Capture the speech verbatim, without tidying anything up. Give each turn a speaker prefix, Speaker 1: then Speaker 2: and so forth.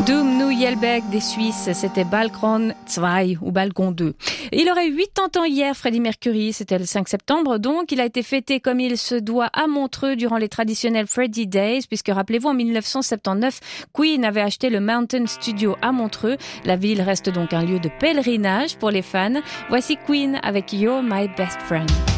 Speaker 1: Doom Nu Yelbeck des Suisses, c'était Balkon deux ou Balkon deux. Il aurait eu quatre-vingts ans hier, Freddie Mercury, c'était le cinq septembre donc. Il a été fêté comme il se doit à Montreux durant les traditionnels Freddie Days, puisque rappelez-vous, en dix-neuf cent soixante-dix-neuf, Queen avait acheté le Mountain Studio à Montreux. La ville reste donc un lieu de pèlerinage pour les fans. Voici Queen avec You're My Best Friend.